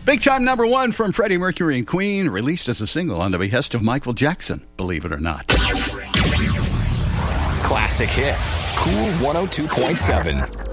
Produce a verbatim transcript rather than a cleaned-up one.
Big time number one from Freddie Mercury and Queen, released as a single on the behest of Michael Jackson, believe it or not. Classic hits. Cool one oh two point seven.